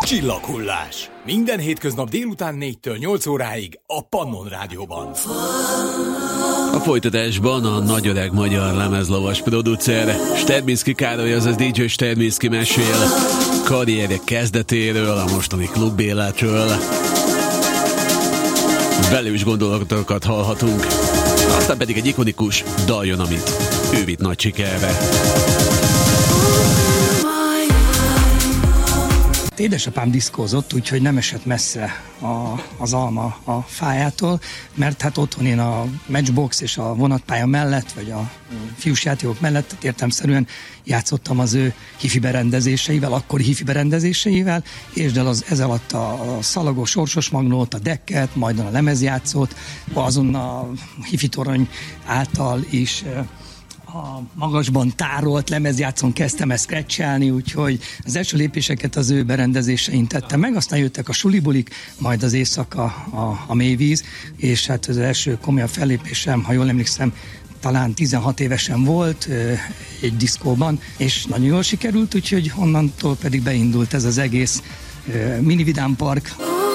Csillaghullás. Minden hétköznap délután 4-től 8 óráig a Pannon Rádióban. A folytatásban a nagyöreg magyar lemezlovas producer Sterminszky Károly, azaz DJ Sterminszky mesél karrierje kezdetéről, a mostani klubéletről. Velős gondolatokat hallhatunk, aztán pedig egy ikonikus dal jön, amit ő vitt nagy sikerre. Édesapám diszkózott, úgyhogy nem esett messze az alma a fájától, mert hát otthon én a matchbox és a vonatpálya mellett, vagy a fiús játékok mellett értelemszerűen játszottam az ő hifi berendezéseivel, akkori hifi berendezéseivel, és ez alatt a szalagos sorsos magnót, a decket, majd a lemezjátszót, azon a hifi torony által is a magasban tárolt lemezjátszón kezdtem ezt scratchelni, úgyhogy az első lépéseket az ő berendezésein tettem meg, aztán jöttek a sulibulik, majd az éjszaka a mélyvíz, és hát az első komolyabb fellépésem, ha jól emlékszem, talán 16 évesen volt egy diszkóban, és nagyon jól sikerült, úgyhogy onnantól pedig beindult ez az egész mini vidámpark.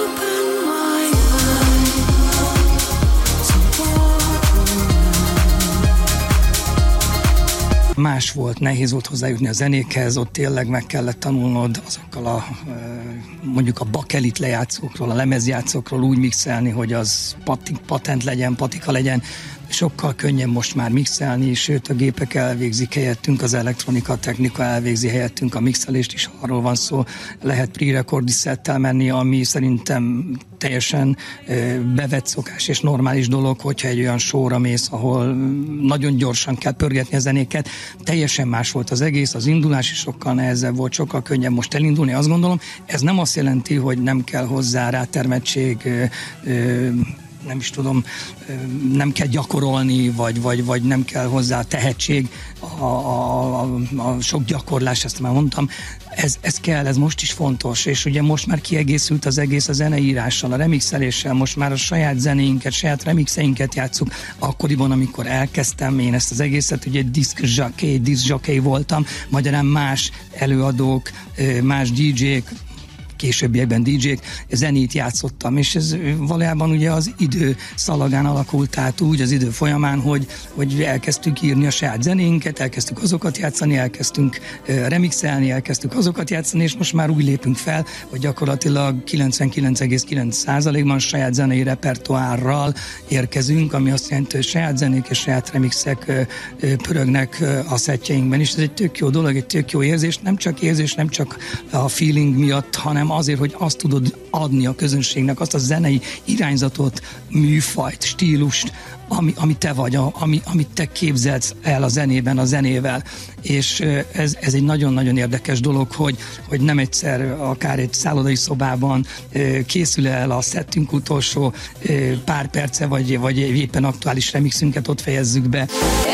Más volt, nehéz volt hozzájutni a zenékhez, ott tényleg meg kellett tanulnod azokkal mondjuk a bakelit lejátszókról, a lemezjátszókról úgy mixelni, hogy az patent legyen, patika legyen. Sokkal könnyebb most már mixelni, sőt a gépek elvégzik helyettünk, az elektronika technika elvégzi helyettünk a mixelést is, arról van szó, lehet pre-recordi szettel menni, ami szerintem teljesen bevett szokás és normális dolog, hogyha egy olyan showra mész, ahol nagyon gyorsan kell pörgetni a zenéket. Teljesen más volt az egész, az indulás is sokkal nehezebb volt, sokkal könnyebb most elindulni, azt gondolom. Ez nem azt jelenti, hogy nem kell hozzá rátermettség, nem is tudom, nem kell gyakorolni, vagy nem kell hozzá tehetség, a sok gyakorlás, ezt már mondtam, ez kell, ez most is fontos, és ugye most már kiegészült az egész a zeneírással, a remixeléssel, most már a saját zenéinket, saját remixeinket játsszuk. Akkoriban, amikor elkezdtem én ezt az egészet, ugye diszjockey voltam, magyarán más előadók, más DJ-k, későbbiekben DJ-k, zenét játszottam, és ez valójában ugye az idő szalagán alakult át úgy az idő folyamán, hogy elkezdtük írni a saját zenénket, elkezdtük azokat játszani, elkezdtünk remixelni, elkezdtük azokat játszani, és most már úgy lépünk fel, hogy gyakorlatilag 99,9%-ban saját zenei repertoárral érkezünk, ami azt jelenti, hogy saját zenék és saját remixek pörögnek a szettjeinkben, és ez egy tök jó dolog, egy tök jó érzés, nem csak a feeling miatt, hanem azért, hogy azt tudod adni a közönségnek, azt a zenei irányzatot, műfajt, stílust, ami te vagy, amit te képzelsz el a zenében, a zenével. És ez egy nagyon-nagyon érdekes dolog, hogy nem egyszer akár egy szállodai szobában készül el a szettünk utolsó pár perce, vagy éppen aktuális remixünket ott fejezzük be.